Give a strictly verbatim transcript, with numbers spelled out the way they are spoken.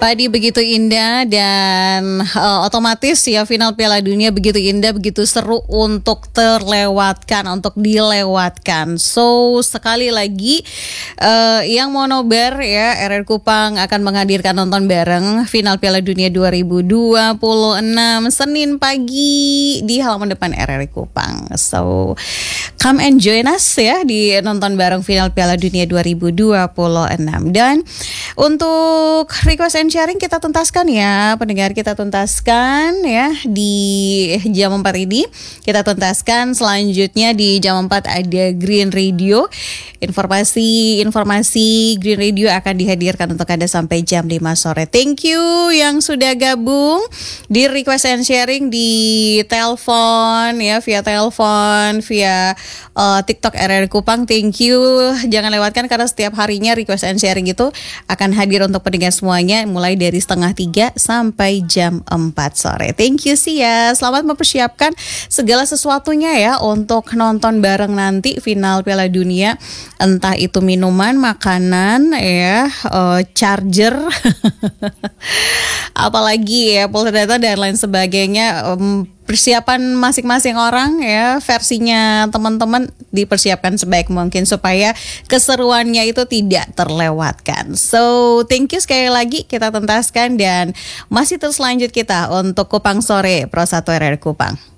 Padi begitu indah dan uh, otomatis ya final Piala Dunia begitu indah, begitu seru untuk terlewatkan, untuk dilewatkan. So sekali lagi uh, yang mau nobar ya R R Kupang akan menghadirkan nonton bareng final Piala Dunia dua ribu dua puluh enam Senin pagi di halaman depan R R Kupang. So come and join us ya di nonton bareng final Piala Dunia dua ribu dua puluh enam. Dan untuk request and sharing kita tuntaskan ya, pendengar, kita tuntaskan ya di jam empat ini. Kita tuntaskan selanjutnya di jam empat ada Green Radio. Informasi-informasi Green Radio akan dihadirkan untuk Anda sampai jam lima sore. Thank you yang sudah gabung di request and sharing di telepon ya, via telepon, via uh, TikTok R R Kupang. Thank you. Jangan lewatkan karena setiap harinya request and sharing itu akan hadir untuk pendengar semuanya mulai dari setengah tiga sampai jam empat sore. Thank you sih ya. Selamat mempersiapkan segala sesuatunya ya untuk nonton bareng nanti final Piala Dunia. Entah itu minuman, makanan ya, uh, charger, apalagi ya pulsa data dan lain sebagainya. Um, Persiapan masing-masing orang ya, versinya teman-teman dipersiapkan sebaik mungkin supaya keseruannya itu tidak terlewatkan. So thank you sekali lagi, kita tuntaskan dan masih terus lanjut kita untuk Kupang Sore Pro satu R R Kupang.